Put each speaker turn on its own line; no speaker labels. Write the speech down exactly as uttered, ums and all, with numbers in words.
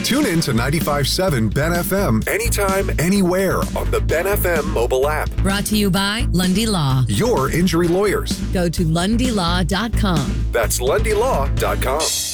Tune in to ninety-five point seven Ben F M anytime, anywhere on the Ben F M mobile app.
Brought to you by Lundy Law.
Your injury lawyers.
Go to lundy law dot com.
That's lundy law dot com.